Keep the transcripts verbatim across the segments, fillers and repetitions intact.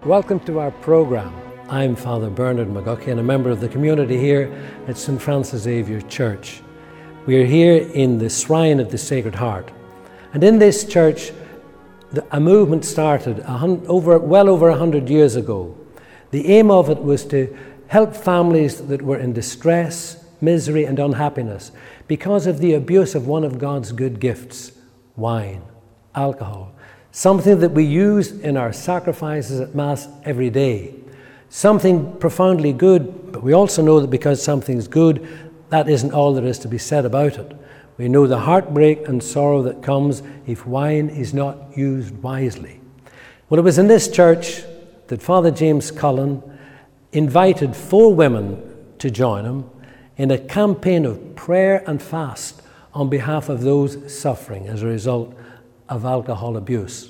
Welcome to our program. I'm Father Bernard McGuckie and a member of the community here at Saint Francis Xavier Church. We are here in the Shrine of the Sacred Heart. And in this church, the, a movement started a hun- over, well over a hundred years ago. The aim of it was to help families that were in distress, misery and unhappiness because of the abuse of one of God's good gifts, wine, alcohol. Something that we use in our sacrifices at Mass every day. Something profoundly good, but we also know that because something's good, that isn't all there is to be said about it. We know the heartbreak and sorrow that comes if wine is not used wisely. Well, it was in this church that Father James Cullen invited four women to join him in a campaign of prayer and fast on behalf of those suffering as a result of alcohol abuse.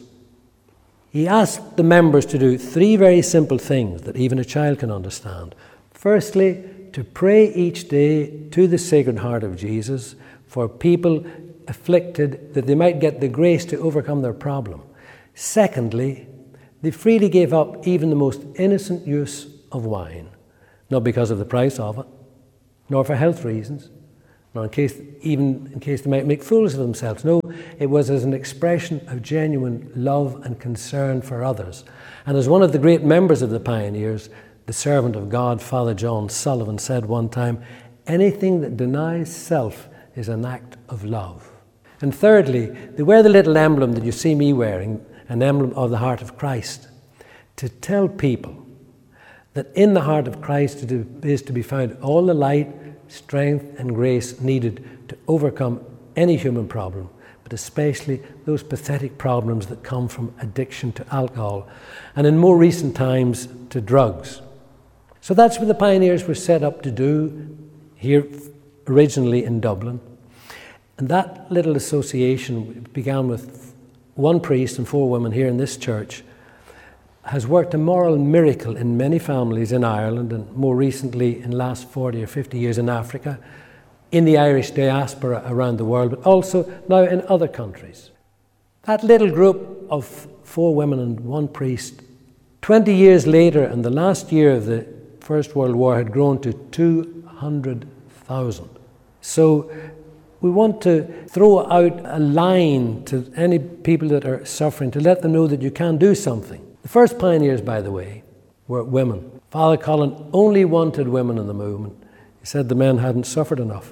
He asked the members to do three very simple things that even a child can understand. Firstly, to pray each day to the Sacred Heart of Jesus for people afflicted, that they might get the grace to overcome their problem. Secondly, they freely gave up even the most innocent use of wine, not because of the price of it, nor for health reasons, nor in case, even in case they might make fools of themselves. No, it was as an expression of genuine love and concern for others. And as one of the great members of the pioneers, the servant of God, Father John Sullivan, said one time, anything that denies self is an act of love. And thirdly, they wear the little emblem that you see me wearing, an emblem of the heart of Christ, to tell people that in the heart of Christ is to be found all the light, strength and grace needed to overcome any human problem, but especially those pathetic problems that come from addiction to alcohol, and in more recent times to drugs. So that's what the pioneers were set up to do here originally in Dublin. And that little association began with one priest and four women here in this church, has worked a moral miracle in many families in Ireland and more recently in the last forty or fifty years in Africa, in the Irish diaspora around the world, but also now in other countries. That little group of four women and one priest, twenty years later, in the last year of the First World War, had grown to two hundred thousand. So we want to throw out a line to any people that are suffering to let them know that you can do something. The first pioneers, by the way, were women. Father Cullen only wanted women in the movement. He said the men hadn't suffered enough.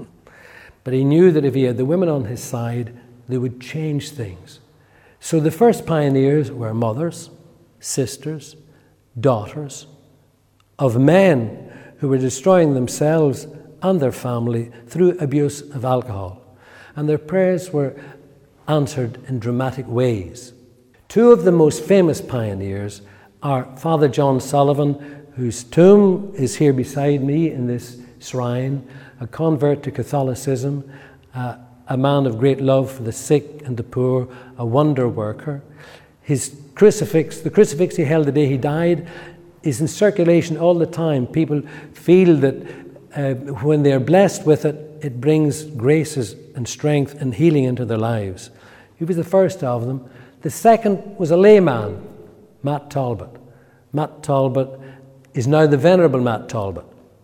But he knew that if he had the women on his side, they would change things. So the first pioneers were mothers, sisters, daughters of men who were destroying themselves and their family through abuse of alcohol. And their prayers were answered in dramatic ways. Two of the most famous pioneers are Father John Sullivan, whose tomb is here beside me in this shrine, a convert to Catholicism, uh, a man of great love for the sick and the poor, a wonder worker. His crucifix, the crucifix he held the day he died, is in circulation all the time. People feel that uh, when they're blessed with it, it brings graces and strength and healing into their lives. He was the first of them. The second was a layman, Matt Talbot. Matt Talbot is now the Venerable Matt Talbot.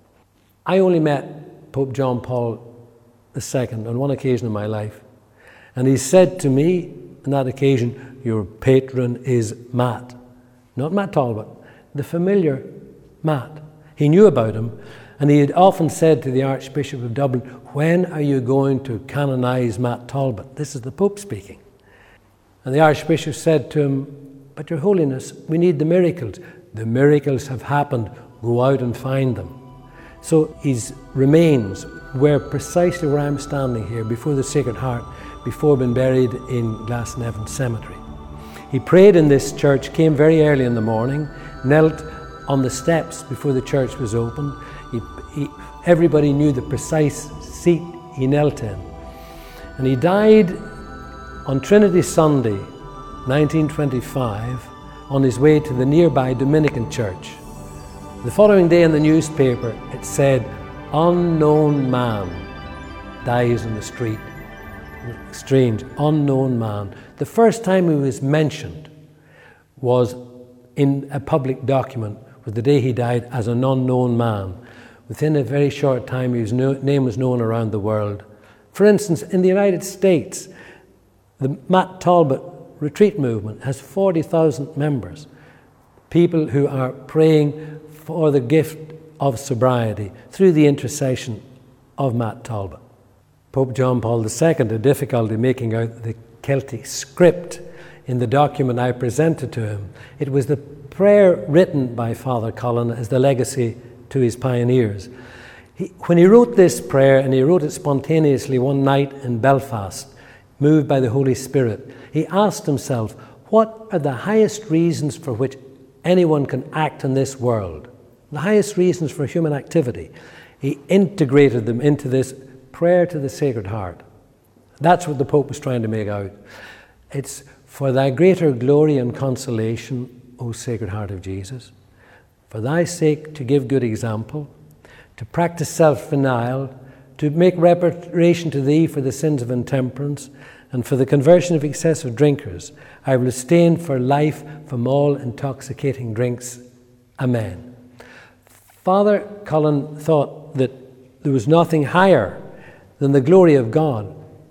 I only met Pope John Paul the Second on one occasion in my life. And he said to me on that occasion, your patron is Matt. Not Matt Talbot, the familiar Matt. He knew about him, and he had often said to the Archbishop of Dublin, when are you going to canonize Matt Talbot? This is the Pope speaking. And the Archbishop said to him, but Your Holiness, we need the miracles. The miracles have happened. Go out and find them. So his remains were precisely where I'm standing here, before the Sacred Heart, before being buried in Glasnevin Cemetery. He prayed in this church, came very early in the morning, knelt on the steps before the church was opened. He, he, everybody knew the precise seat he knelt in. And he died on Trinity Sunday, nineteen twenty-five, on his way to the nearby Dominican church. The following day in the newspaper, it said, unknown man dies in the street. Strange, unknown man. The first time he was mentioned was in a public document was the day he died as an unknown man. Within a very short time, his name was known around the world. For instance, in the United States, the Matt Talbot retreat movement has forty thousand members, people who are praying for the gift of sobriety through the intercession of Matt Talbot. Pope John Paul the Second had difficulty making out the Celtic script in the document I presented to him. It was the prayer written by Father Cullen as the legacy to his pioneers. He, when he wrote this prayer, and he wrote it spontaneously one night in Belfast, moved by the Holy Spirit, he asked himself, what are the highest reasons for which anyone can act in this world? The highest reasons for human activity. He integrated them into this prayer to the Sacred Heart. That's what the Pope was trying to make out. It's for thy greater glory and consolation, O Sacred Heart of Jesus, for thy sake to give good example, to practice self-denial, to make reparation to thee for the sins of intemperance, and for the conversion of excessive drinkers. I will abstain for life from all intoxicating drinks. Amen. Father Cullen thought that there was nothing higher than the glory of God.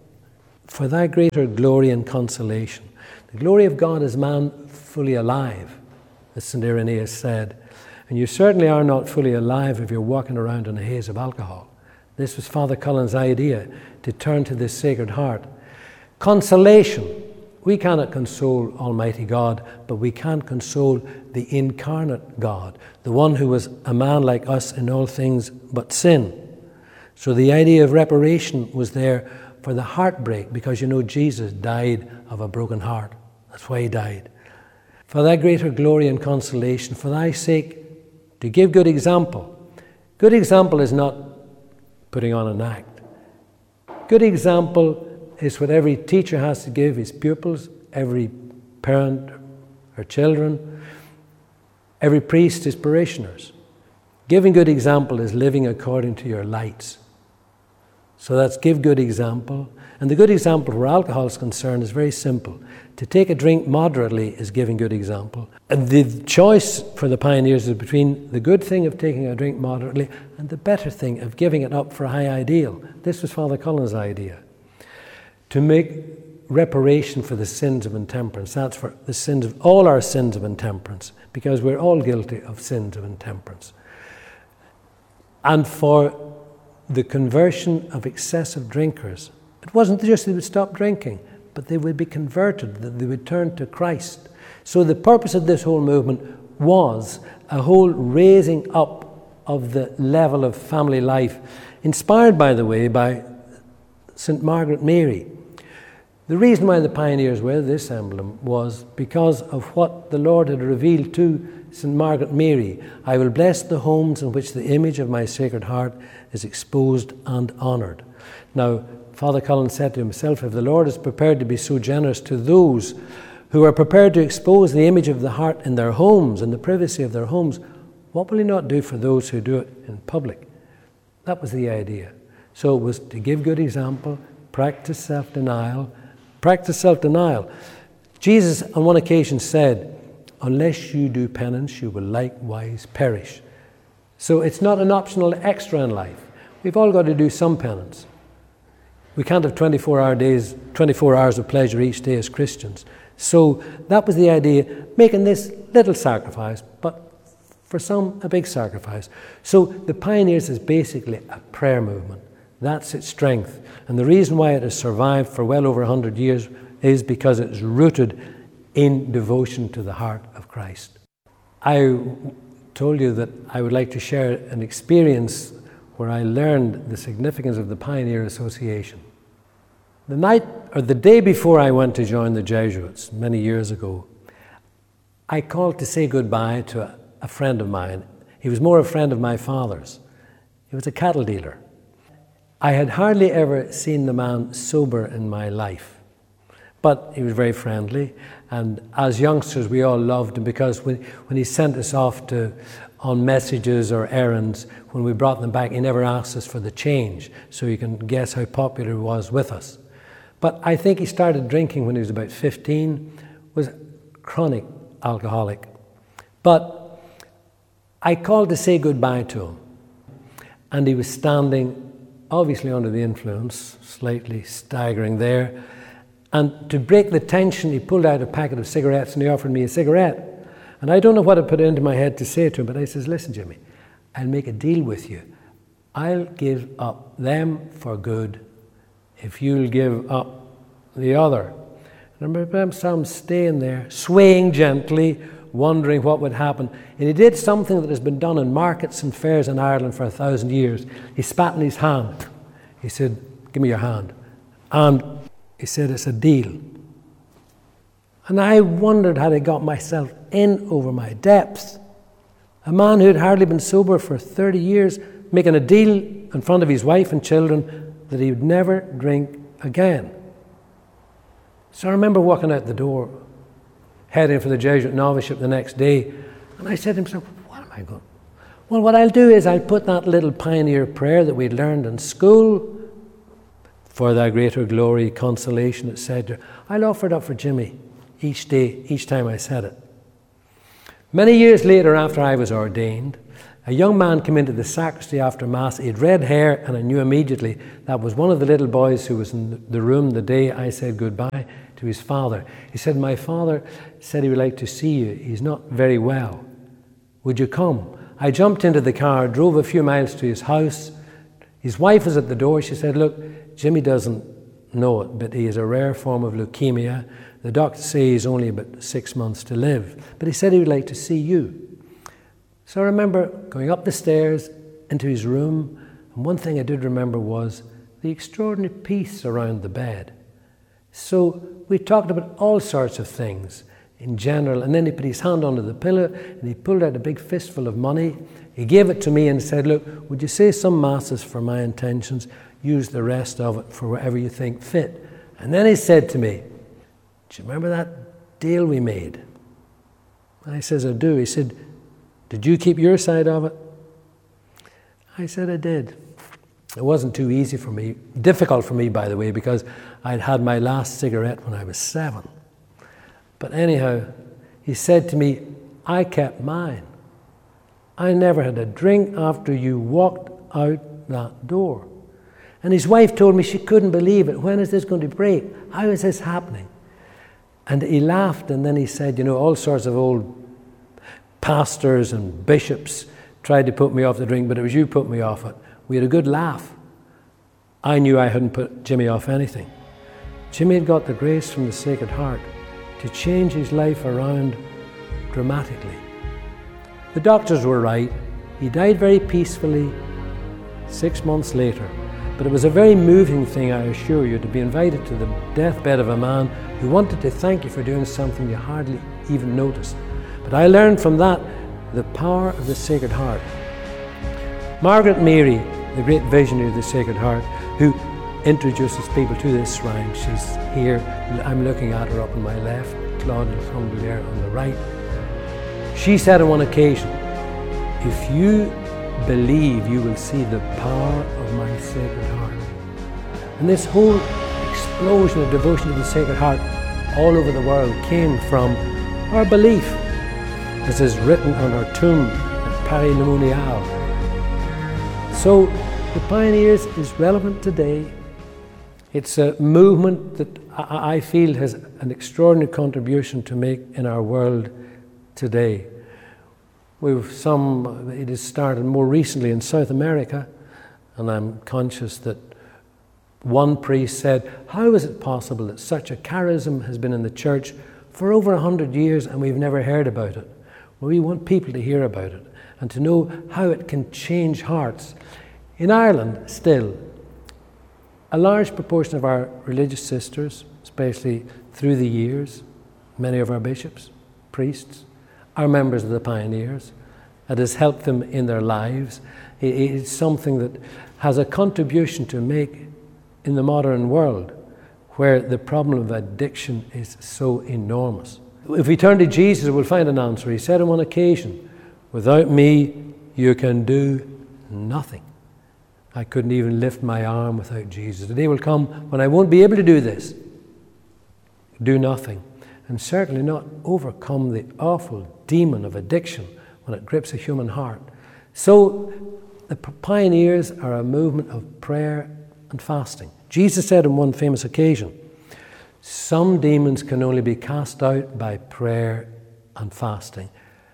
For thy greater glory and consolation. The glory of God is man fully alive, as Saint Irenaeus said. And you certainly are not fully alive if you're walking around in a haze of alcohol. This was Father Cullen's idea, to turn to this Sacred Heart. Consolation. We cannot console Almighty God, but we can console the incarnate God, the one who was a man like us in all things but sin. So the idea of reparation was there for the heartbreak, because you know Jesus died of a broken heart. That's why he died. For thy greater glory and consolation, for thy sake, to give good example. Good example is not putting on an act. Good example is what every teacher has to give his pupils, every parent or children, every priest his parishioners. Giving good example is living according to your lights. So that's give good example. And the good example where alcohol is concerned is very simple. To take a drink moderately is giving good example. And the choice for the pioneers is between the good thing of taking a drink moderately and the better thing of giving it up for a high ideal. This was Father Cullen's idea. To make reparation for the sins of intemperance. That's for the sins of all our sins of intemperance, because we're all guilty of sins of intemperance. And for the conversion of excessive drinkers. It wasn't just they would stop drinking, but they would be converted, that they would turn to Christ. So the purpose of this whole movement was a whole raising up of the level of family life, inspired, by the way, by Saint Margaret Mary. The reason why the pioneers wear this emblem was because of what the Lord had revealed to Saint Margaret Mary. I will bless the homes in which the image of my Sacred Heart is exposed and honoured. Now, Father Cullen said to himself, if the Lord is prepared to be so generous to those who are prepared to expose the image of the heart in their homes, in the privacy of their homes, what will he not do for those who do it in public? That was the idea. So it was to give good example, practice self-denial, practice self-denial. Jesus on one occasion said, unless you do penance, you will likewise perish. So it's not an optional extra in life. We've all got to do some penance. We can't have twenty-four hour days, twenty-four hours of pleasure each day as Christians. So that was the idea, making this little sacrifice, but for some, a big sacrifice. So the Pioneers is basically a prayer movement. That's its strength. And the reason why it has survived for well over one hundred years is because it's rooted in devotion to the heart of Christ. I told you that I would like to share an experience where I learned the significance of the Pioneer Association. The night, or the day before I went to join the Jesuits many years ago, I called to say goodbye to a, a friend of mine. He was more a friend of my father's. He was a cattle dealer. I had hardly ever seen the man sober in my life, but he was very friendly, and as youngsters we all loved him because when, when he sent us off to on messages or errands, when we brought them back, he never asked us for the change, so you can guess how popular he was with us. But I think he started drinking when he was about fifteen, was chronic alcoholic. But I called to say goodbye to him. And he was standing, obviously under the influence, slightly staggering there. And to break the tension, he pulled out a packet of cigarettes and he offered me a cigarette. And I don't know what I put into my head to say to him, but I says, listen, Jimmy, I'll make a deal with you. I'll give up them for good if you'll give up the other. And I remember Sam staying there, swaying gently, wondering what would happen. And he did something that has been done in markets and fairs in Ireland for a thousand years. He spat in his hand. He said, give me your hand. And he said, it's a deal. And I wondered how I got myself in over my depths. A man who had hardly been sober for thirty years, making a deal in front of his wife and children that he would never drink again. So I remember walking out the door, heading for the Jesuit noviceship the next day, and I said to myself, what am I going? Well, what I'll do is I'll put that little pioneer prayer that we'd learned in school, for thy greater glory, consolation, et cetera. I'll offer it up for Jimmy each day, each time I said it. Many years later, after I was ordained, a young man came into the sacristy after Mass. He had red hair, and I knew immediately that was one of the little boys who was in the room the day I said goodbye to his father. He said, my father said he would like to see you. He's not very well. Would you come? I jumped into the car, drove a few miles to his house. His wife was at the door. She said, look, Jimmy doesn't know it, but he has a rare form of leukemia. The doctors say he's only about six months to live. But he said he would like to see you. So I remember going up the stairs into his room, and one thing I did remember was the extraordinary peace around the bed. So we talked about all sorts of things in general, and then he put his hand under the pillow and he pulled out a big fistful of money. He gave it to me and said, look, would you say some masses for my intentions? Use the rest of it for whatever you think fit. And then he said to me, do you remember that deal we made? I says, I do. He said, did you keep your side of it? I said, I did. It wasn't too easy for me, difficult for me, by the way, because I'd had my last cigarette when I was seven. But anyhow, he said to me, I kept mine. I never had a drink after you walked out that door. And his wife told me she couldn't believe it. When is this going to break? How is this happening? And he laughed, and then he said, you know, all sorts of old pastors and bishops tried to put me off the drink, but it was you put me off it. We had a good laugh. I knew I hadn't put Jimmy off anything. Jimmy had got the grace from the Sacred Heart to change his life around dramatically. The doctors were right. He died very peacefully six months later. But it was a very moving thing, I assure you, to be invited to the deathbed of a man who wanted to thank you for doing something you hardly even noticed. But I learned from that the power of the Sacred Heart. Margaret Mary, the great visionary of the Sacred Heart, who introduces people to this shrine, she's here. I'm looking at her up on my left, Claudia Crumbler on the right. She said on one occasion, if you believe, you will see the power of my Sacred Heart. And this whole explosion of devotion to the Sacred Heart all over the world came from our belief, as is written on our tomb at Paris-le-Monial. So the Pioneers is relevant today. It's a movement that I feel has an extraordinary contribution to make in our world today. We've some, it has started more recently in South America, and I'm conscious that one priest said, how is it possible that such a charism has been in the church for over a hundred years and we've never heard about it? Well, we want people to hear about it and to know how it can change hearts. In Ireland, still, a large proportion of our religious sisters, especially through the years, many of our bishops, priests, are members of the Pioneers. It has helped them in their lives. It's something that has a contribution to make in the modern world where the problem of addiction is so enormous. If we turn to Jesus, we'll find an answer. He said on one occasion, without me, you can do nothing. I couldn't even lift my arm without Jesus. The day will come when I won't be able to do this. Do nothing. and certainly not overcome the awful demon of addiction when it grips a human heart. So the pioneers are a movement of prayer and fasting. Jesus said on one famous occasion, some demons can only be cast out by prayer and fasting.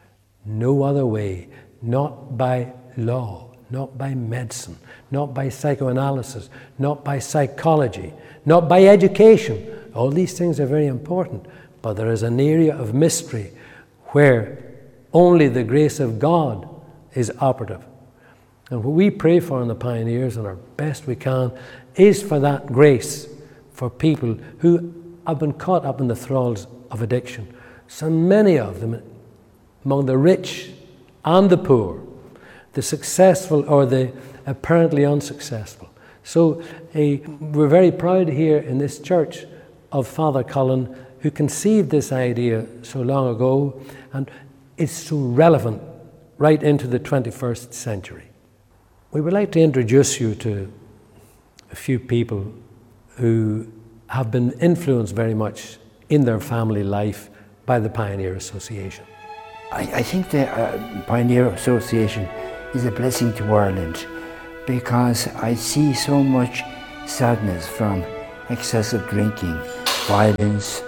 No other way, not by law, not by medicine, not by psychoanalysis, not by psychology, not by education. All these things are very important, but there is an area of mystery where only the grace of God is operative. And what we pray for in the pioneers, and our best we can, is for that grace for people who have been caught up in the thralls of addiction. So many of them, among the rich and the poor, the successful or the apparently unsuccessful. So uh, we're very proud here in this church of Father Cullen, who conceived this idea so long ago, and it's so relevant right into the twenty-first century. We would like to introduce you to a few people who have been influenced very much in their family life by the Pioneer Association. I, I think the uh, Pioneer Association is a blessing to Ireland, because I see so much sadness from excessive drinking, violence,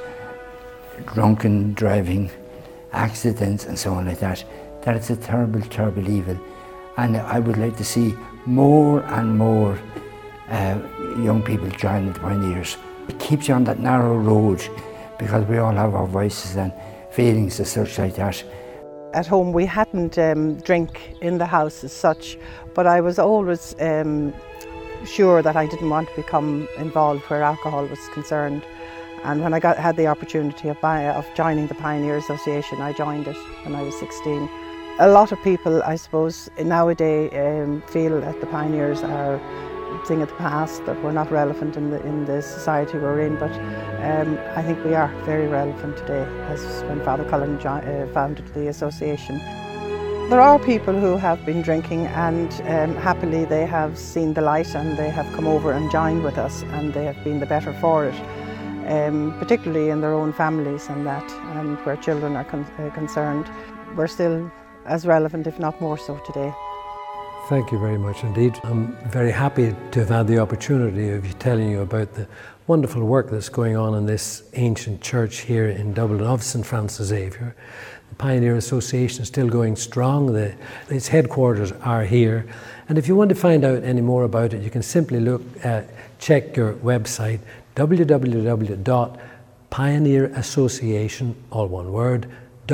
drunken driving, accidents and so on like that, that it's a terrible, terrible evil. And I would like to see more and more uh, young people join the Pioneers. It keeps you on that narrow road, because we all have our voices and feelings and such like that. At home we hadn't um, drink in the house as such, but I was always um, sure that I didn't want to become involved where alcohol was concerned. And when I got, had the opportunity of, buy, of joining the Pioneer Association, I joined it when I was sixteen. A lot of people, I suppose, nowadays um, feel that the pioneers are a thing of the past, that we're not relevant in the, in the society we're in, but um, I think we are very relevant today, as when Father Cullen uh, founded the association. There are people who have been drinking, and um, happily they have seen the light and they have come over and joined with us, and they have been the better for it, um, particularly in their own families and that, and where children are con uh, concerned. We're still as relevant, if not more so, today. Thank you very much indeed. I'm very happy to have had the opportunity of telling you about the wonderful work that's going on in this ancient church here in Dublin of Saint Francis Xavier. The Pioneer Association is still going strong. The, its headquarters are here. And if you want to find out any more about it, you can simply look at, check your website, w w w dot pioneer association, all one word,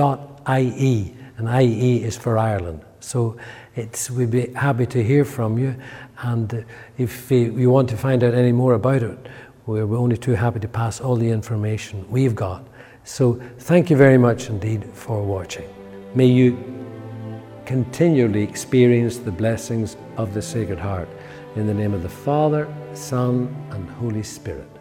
.ie. And I E is for Ireland. So it's, we'd be happy to hear from you. And if you want to find out any more about it, we're only too happy to pass all the information we've got. So thank you very much indeed for watching. May you continually experience the blessings of the Sacred Heart. In the name of the Father, Son, and Holy Spirit.